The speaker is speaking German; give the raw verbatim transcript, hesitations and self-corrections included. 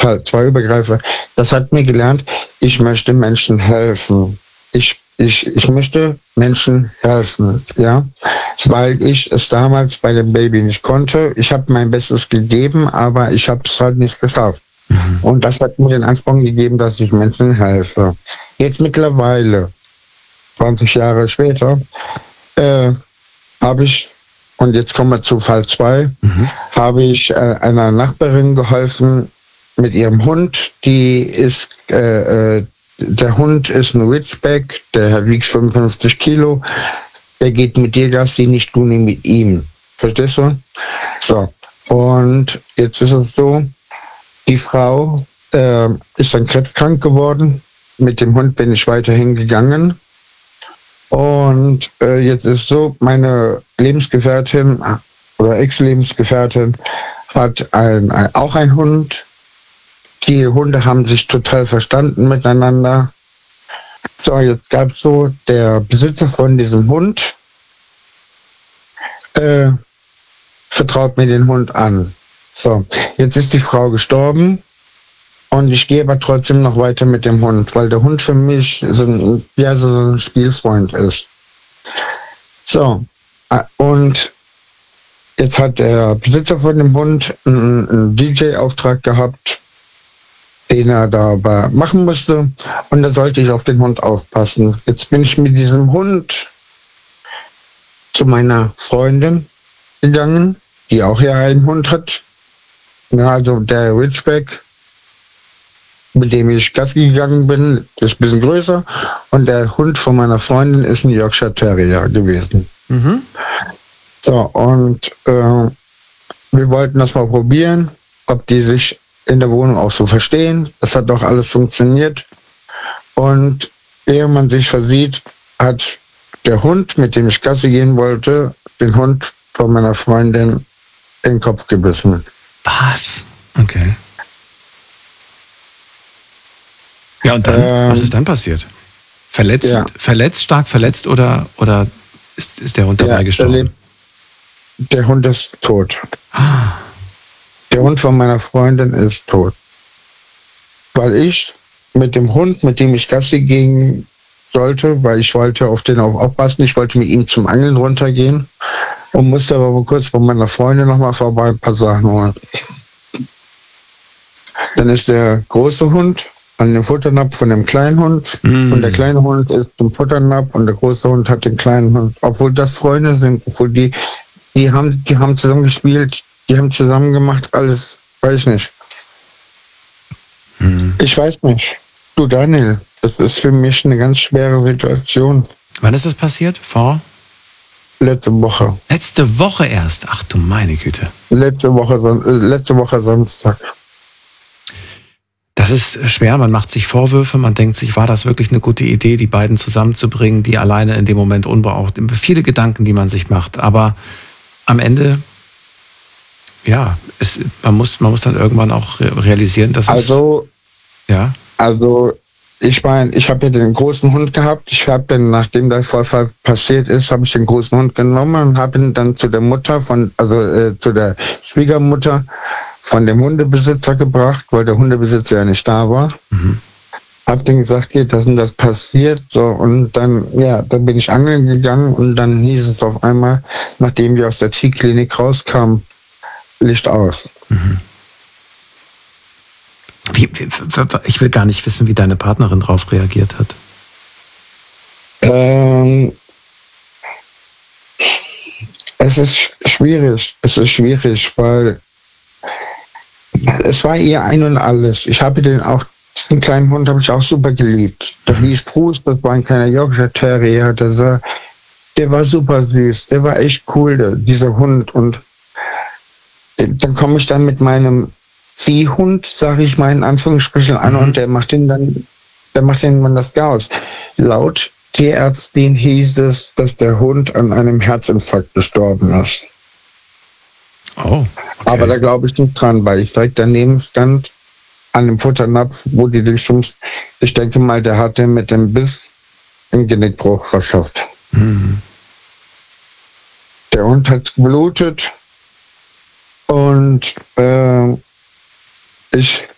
Fall zwei übergreife, das hat mir gelernt, ich möchte Menschen helfen. Ich, ich, ich möchte Menschen helfen, ja, weil ich es damals bei dem Baby nicht konnte. Ich habe mein Bestes gegeben, aber ich habe es halt nicht geschafft. Mhm. Und das hat mir den Ansporn gegeben, dass ich Menschen helfe. Jetzt mittlerweile, zwanzig Jahre später, äh, habe ich, und jetzt kommen wir zu Fall zwei, mhm. habe ich äh, einer Nachbarin geholfen mit ihrem Hund. Die ist, äh, äh, der Hund ist ein Ridgeback, der wiegt fünfundfünfzig Kilo. Der geht mit dir Gassi, nicht du nicht mit ihm. Verstehst du? So. Und jetzt ist es so, die Frau äh, ist dann krebskrank geworden. Mit dem Hund bin ich weiterhin gegangen. Und äh, jetzt ist so, meine Lebensgefährtin oder Ex-Lebensgefährtin hat ein, ein, auch einen Hund. Die Hunde haben sich total verstanden miteinander. So, jetzt gab es so, der Besitzer von diesem Hund äh, vertraut mir den Hund an. So, jetzt ist die Frau gestorben und ich gehe aber trotzdem noch weiter mit dem Hund, weil der Hund für mich so ein, ja, so ein Spielfreund ist. So, und jetzt hat der Besitzer von dem Hund einen, einen D J-Auftrag gehabt, den er dabei machen musste, und da sollte ich auf den Hund aufpassen. Jetzt bin ich mit diesem Hund zu meiner Freundin gegangen, die auch hier einen Hund hat. Ja, also der Ridgeback, mit dem ich Gassi gegangen bin, ist ein bisschen größer, und der Hund von meiner Freundin ist ein Yorkshire Terrier gewesen. Mhm. So, und äh, wir wollten das mal probieren, ob die sich in der Wohnung auch so verstehen. Das hat doch alles funktioniert. Und ehe man sich versieht, hat der Hund, mit dem ich Gassi gehen wollte, den Hund von meiner Freundin in den Kopf gebissen. Was? Okay. Ja, und dann, ähm, was ist dann passiert? Verletzt, ja. verletzt, stark verletzt oder, oder ist, ist der Hund dabei ja, gestorben? Der, der Hund ist tot. Ah. Der Hund von meiner Freundin ist tot. Weil ich mit dem Hund, mit dem ich Gassi gehen sollte, weil ich wollte auf den auch aufpassen, ich wollte mit ihm zum Angeln runtergehen und musste aber kurz bei meiner Freundin nochmal vorbei ein paar Sachen holen. Dann ist der große Hund an den Futternapf von dem kleinen Hund mm. und der kleine Hund ist zum Futternapf und der große Hund hat den kleinen Hund. Obwohl das Freunde sind, obwohl die, die haben, die haben zusammen gespielt, die haben zusammen gemacht, alles, weiß ich nicht. Mm. Ich weiß nicht. Du Daniel, das ist für mich eine ganz schwere Situation. Wann ist das passiert? Vor? Letzte Woche. Letzte Woche erst? Ach du meine Güte. Letzte Woche, letzte Woche Samstag. Das ist schwer, man macht sich Vorwürfe, man denkt sich, war das wirklich eine gute Idee, die beiden zusammenzubringen, die alleine in dem Moment unbeaucht, viele Gedanken, die man sich macht, aber am Ende, ja, es, man muss, man muss dann irgendwann auch realisieren, dass also, es, ja. Also, ich meine, ich habe ja den großen Hund gehabt, ich habe dann, nachdem der Vorfall passiert ist, habe ich den großen Hund genommen und habe ihn dann zu der Mutter von, also äh, zu der Schwiegermutter von dem Hundebesitzer gebracht, weil der Hundebesitzer ja nicht da war. Mhm. Hab denen gesagt, hier, das und das passiert. So, und dann, ja, dann bin ich angeln gegangen und dann hieß es auf einmal, nachdem wir aus der Tierklinik rauskamen, Licht aus. Mhm. Wie, wie, ich will gar nicht wissen, wie deine Partnerin darauf reagiert hat. Ähm, es ist schwierig. Es ist schwierig, weil es war ihr ein und alles. Ich habe den auch, den kleinen Hund habe ich auch super geliebt. Der hieß Bruce, das war ein kleiner Yorkshire Terrier. Der war, der war super süß, der war echt cool, der, dieser Hund. Und dann komme ich dann mit meinem Ziehhund, sage ich mal in Anführungsstrichen, an, mhm. und der macht den dann, der macht den man das Chaos. Laut Tierärztin hieß es, dass der Hund an einem Herzinfarkt gestorben ist. Oh, okay. Aber da glaube ich nicht dran, weil ich direkt daneben stand, an dem Futternapf, wo die Durchschums, ich denke mal, der hatte mit dem Biss einen Genickbruch verschafft. Mhm. Der Hund hat geblutet und äh, ich